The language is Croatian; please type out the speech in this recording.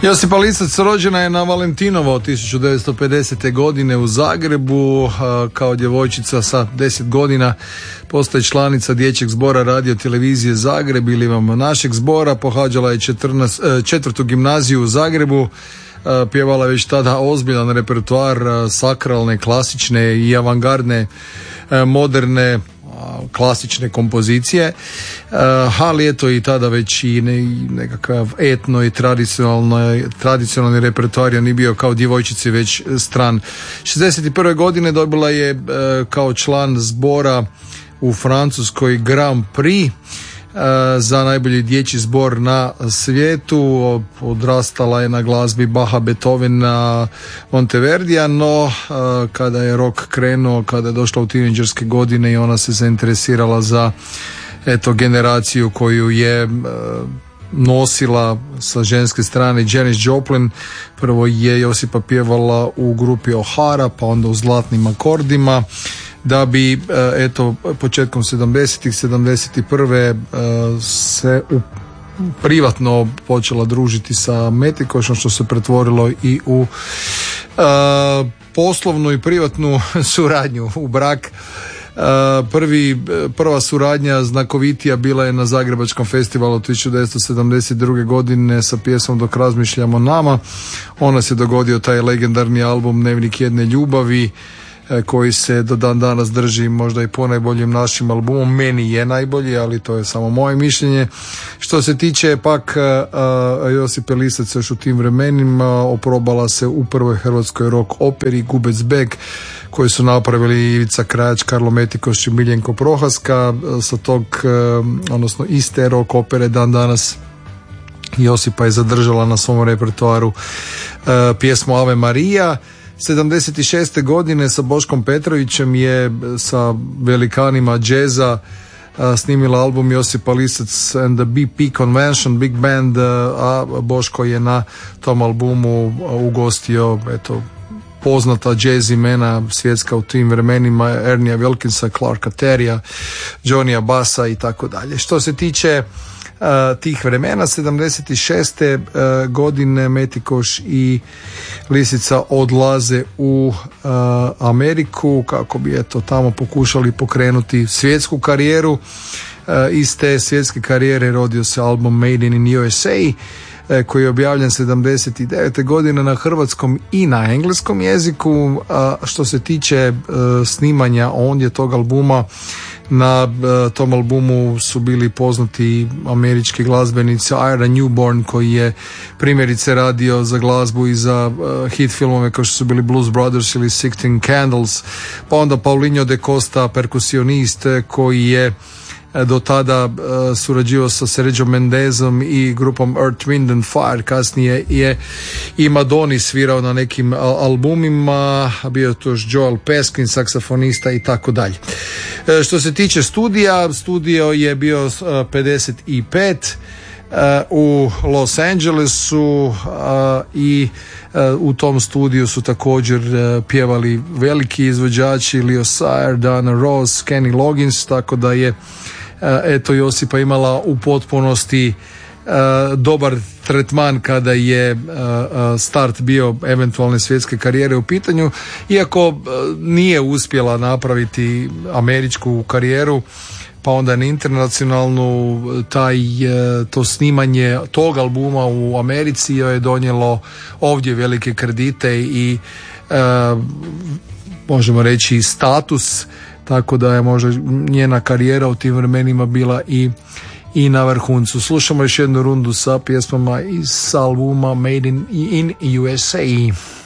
Josipa Lisac rođena je na Valentinovo 1950. godine u Zagrebu. Kao djevojčica sa 10 godina postaje članica dječjeg zbora radio televizije Zagreb ili vam našeg zbora. Pohađala je 4. gimnaziju u Zagrebu. Pjevala je već tada ozbiljan repertoar sakralne, klasične i avangardne, moderne, klasične kompozicije, ali eto i tada već i nekakav etno i tradicionalni repertoar je ni bio kao djevojčici već stran. 61. godine dobila je kao član zbora u Francuskoj Grand Prix za najbolji dječji zbor na svijetu. Odrastala je na glazbi Baha, Beethovena, Monteverdija, no kada je rock krenuo, kada je došla u tinejdžerske godine i ona se zainteresirala za generaciju koju je nosila sa ženske strane Janis Joplin. Prvo je Josipa pjevala u grupi O'Hara, pa onda u Zlatnim akordima, da bi početkom 70-ih, 71. Se privatno počela družiti sa Metikošom, što se pretvorilo i u poslovnu i privatnu suradnju, u brak. Prva suradnja znakovitija bila je na Zagrebačkom festivalu 1972. godine sa pjesmom Dok razmišljamo nama. Ona se dogodio taj legendarni album Dnevnik jedne ljubavi, koji se do dan danas drži možda i po najboljim našim albumom. Meni je najbolji, ali to je samo moje mišljenje. Što se tiče pak Josipe Lisac, još u tim vremenima oprobala se u prvoj hrvatskoj rock operi Gubec Beg, koju su napravili Ivica Krajač, Karlo Metikoš i Miljenko Prohaska. Sa tog, odnosno iste rock opere dan danas Josipa je zadržala na svom repertoaru pjesmu Ave Marija. 76. godine sa Boškom Petrovićem je sa velikanima džeza snimila album Josipa Lisac and the BP Convention Big Band, a Boško je na tom albumu ugostio poznata jazz imena svjetska u tim vremenima, Ernia Wilkinsa, Clarka Terrya, Johnnya Bassa i tako dalje. Što se tiče tih vremena, 76. godine Metikoš i Lisica odlaze u Ameriku kako bi tamo pokušali pokrenuti svjetsku karijeru. Iz te svjetske karijere rodio se album Made in USA, koji je objavljen 79. godine na hrvatskom i na engleskom jeziku. Što se tiče snimanja ondje tog albuma, na tom albumu su bili poznati američki glazbenici Ira Newborn, koji je primjerice radio za glazbu i za hit filmove kao što su bili Blues Brothers ili Sixteen Candles, pa onda Paulinho de Costa, perkusionist koji je do tada surađivao sa Sergio Mendezom i grupom Earth, Wind and Fire. Kasnije je i Madoni svirao na nekim albumima, bio je to još Joel Peskin, saksafonista i tako dalje. Što se tiče studio je bio 55 u Los Angelesu i u tom studiju su također pjevali veliki izvođači Leo Sayer, Diana Ross, Kenny Loggins, tako da je Josipa imala u potpunosti dobar tretman kada je start bio eventualne svjetske karijere u pitanju, iako nije uspjela napraviti američku karijeru, pa onda na internacionalnu. To snimanje tog albuma u Americi je donijelo ovdje velike kredite i možemo reći status, tako da je možda njena karijera u tim vremenima bila i na vrhuncu. Slušamo još jednu rundu sa pjesmama iz albuma Made in USA.